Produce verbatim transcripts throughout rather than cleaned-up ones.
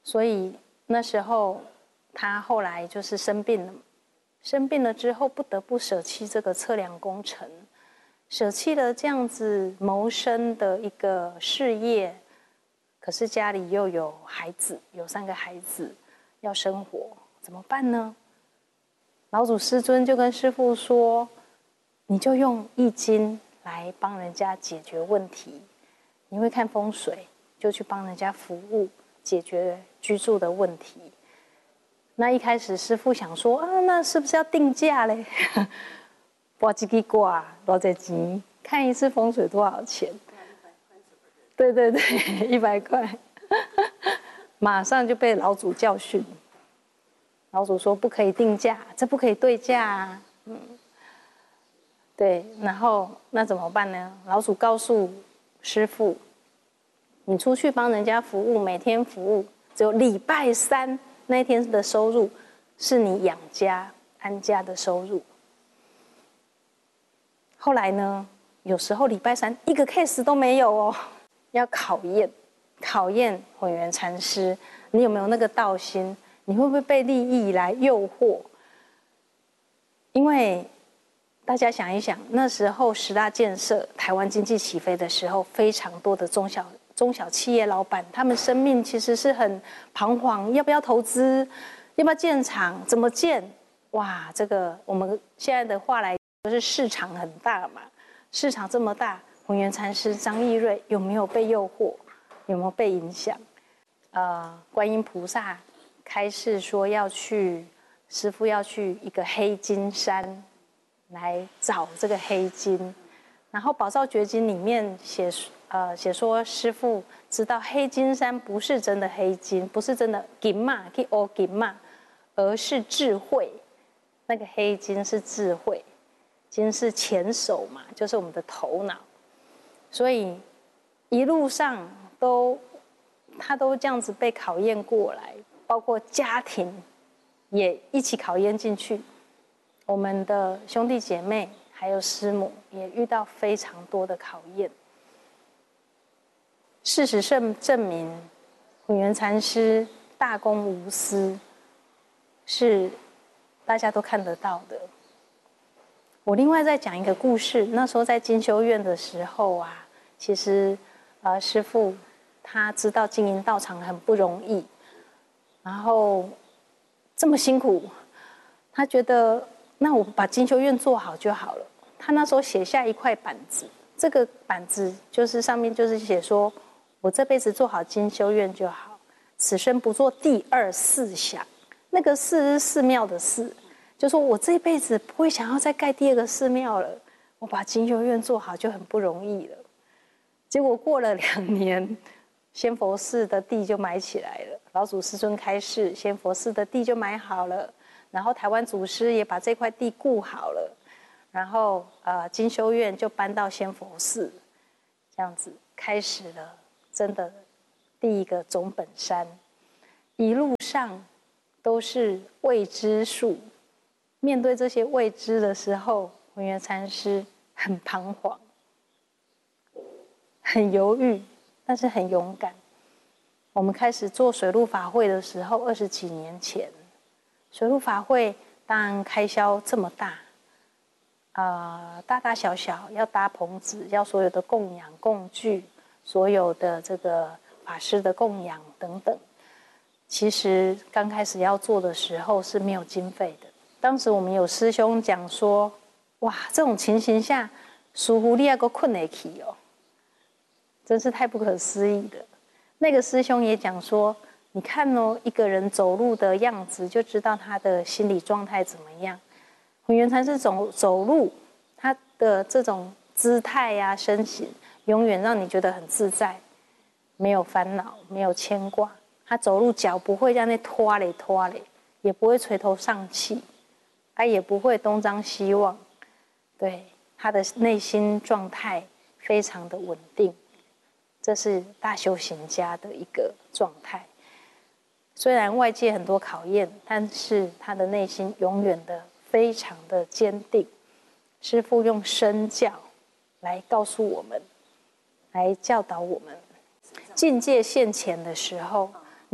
所以那时候他后来就是生病了，生病了之后不得不舍弃这个测量工程，舍弃了这样子谋生的一个事业，可是家里又有孩子，有三个孩子要生活，怎么办呢？老祖师尊就跟师父说，你就用易经来帮人家解决问题，你会看风水，就去帮人家服务，解决居住的问题。那一开始师父想说啊，那是不是要定价嘞？挖几个卦多少钱？看一次风水多少钱？对对对，一百块，马上就被老祖教训。老祖说不可以定价，这不可以对价啊。嗯，对，然后那怎么办呢？老祖告诉师父，你出去帮人家服务，每天服务，只有礼拜三那一天的收入是你养家安家的收入。后来呢，有时候礼拜三一个 case 都没有哦，要考验考验混元禅师，你有没有那个道心？你会不会被利益来诱惑？因为大家想一想，那时候十大建设、台湾经济起飞的时候，非常多的中小中小企业老板，他们生命其实是很彷徨，要不要投资？要不要建厂？怎么建？哇，这个我们现在的话来，就是市场很大嘛，市场这么大，混元禅师张义瑞有没有被诱惑？有没有被影响？呃，观音菩萨开示说要去，师父要去一个黑金山来找这个黑金，然后《宝照觉经》里面写呃写说师父知道黑金山不是真的黑金，不是真的金嘛，去欧金嘛，而是智慧。那个黑金是智慧，金是前手嘛，就是我们的头脑。所以一路上都他都这样子被考验过来，包括家庭也一起考验进去。我们的兄弟姐妹还有师母也遇到非常多的考验。事实证证明，混元禅师大公无私，是大家都看得到的。我另外再讲一个故事，那时候在金修院的时候啊，其实呃师父他知道经营道场很不容易，然后这么辛苦，他觉得那我把金修院做好就好了。他那时候写下一块板子，这个板子就是上面就是写说，我这辈子做好金修院就好，此生不做第二寺想。那个寺是寺庙的寺，就说我这辈子不会想要再盖第二个寺庙了，我把金修院做好就很不容易了。结果过了两年，仙佛寺的地就买起来了，老祖师尊开示，仙佛寺的地就买好了，然后台湾祖师也把这块地顾好了，然后呃金修院就搬到仙佛寺，这样子开始了真的第一个总本山。一路上都是未知数，面对这些未知的时候，混元禅师很彷徨，很犹豫，但是很勇敢。我们开始做水陆法会的时候，二十几年前，水陆法会当然开销这么大，呃，大大小小要搭棚子，要所有的供养供具，所有的这个法师的供养等等。其实刚开始要做的时候是没有经费的。当时我们有师兄讲说，哇，这种情形下，疏忽你还够困得起哦，真是太不可思议了。那个师兄也讲说，你看哦，一个人走路的样子就知道他的心理状态怎么样。混元禅师走走路，他的这种姿态呀、啊、身形，永远让你觉得很自在，没有烦恼，没有牵挂。他走路脚不会在那拖嘞拖嘞，也不会垂头丧气，啊，也不会东张西望。对，他的内心状态非常的稳定，这是大修行家的一个状态。虽然外界很多考验，但是他的内心永远的非常的坚定。师父用身教来告诉我们，来教导我们，境界现前的时候，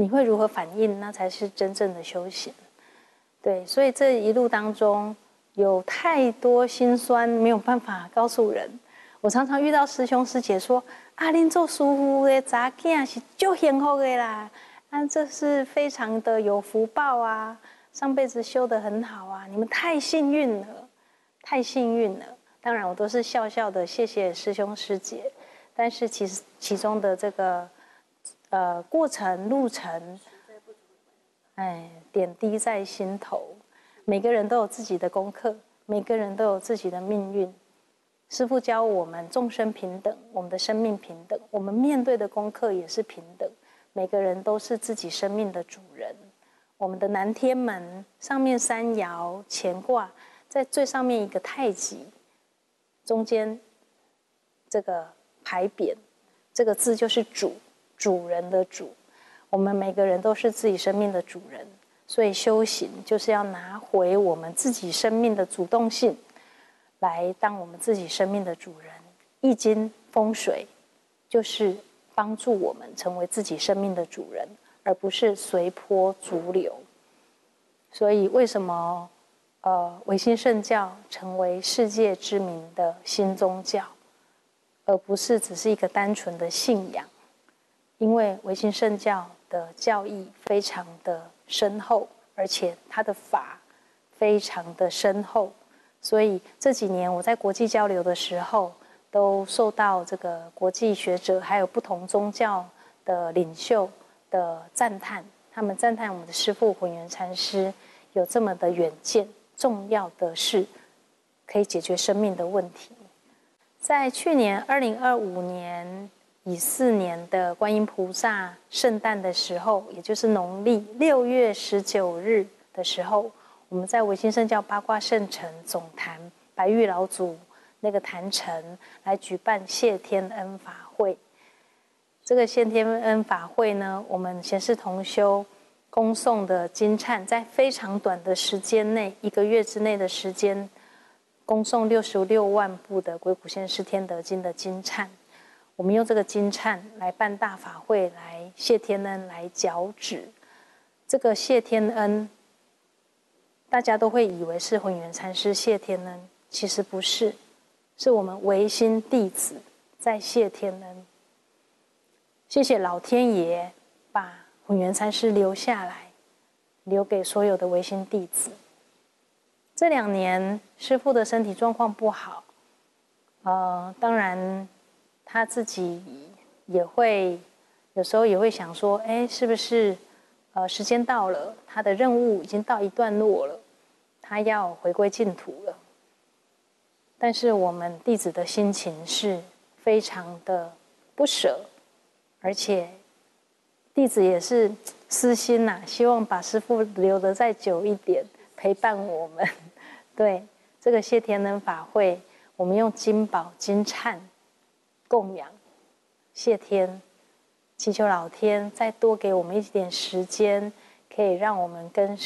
你会如何反应？那才是真正的修行。对，所以这一路当中有太多辛酸没有办法告诉人。我常常遇到师兄师姐说：“啊，恁做师父的查囝是足幸福的啦，啊，这是非常的有福报啊，上辈子修得很好啊，你们太幸运了，太幸运了。”当然，我都是笑笑的，谢谢师兄师姐。但是其实其中的这个呃过程路程，哎，点滴在心头。每个人都有自己的功课，每个人都有自己的命运。师父教我们众生平等，我们的生命平等，我们面对的功课也是平等。每个人都是自己生命的主人。我们的南天门上面三爻乾卦，在最上面一个太极，中间这个牌匾，这个字就是主，主人的主。我们每个人都是自己生命的主人。所以修行就是要拿回我们自己生命的主动性，来当我们自己生命的主人。易经风水就是帮助我们成为自己生命的主人，而不是随波逐流。所以为什么呃唯心圣教成为世界知名的新宗教，而不是只是一个单纯的信仰？因为唯心圣教的教义非常的深厚，而且它的法非常的深厚，所以这几年我在国际交流的时候，都受到这个国际学者还有不同宗教的领袖的赞叹。他们赞叹我们的师父混元禅师有这么的远见，重要的是可以解决生命的问题。在去年二零二五年乙巳年的观音菩萨圣诞的时候，也就是农历六月十九日的时候，我们在唯心圣教八卦圣城总坛白玉老祖那个坛城来举办谢天恩法会。这个谢天恩法会呢，我们贤士同修恭诵的经忏，在非常短的时间内，一个月之内的时间，恭诵六十六万部的《鬼谷先师天德经》的经忏。我们用这个经忏来办大法会，来谢天恩，来脚趾。这个谢天恩，大家都会以为是混元禅师谢天恩，其实不是，是我们唯心弟子在谢天恩。谢谢老天爷把混元禅师留下来，留给所有的唯心弟子。这两年师父的身体状况不好，呃，当然他自己也会有时候也会想说，哎，是不是呃时间到了，他的任务已经到一段落了，他要回归净土了。但是我们弟子的心情是非常的不舍，而且弟子也是私心呐、啊，希望把师父留得再久一点，陪伴我们。对，这个谢天恩法会，我们用金宝金忏供养谢天，祈求老天再多给我们一点时间，可以让我们跟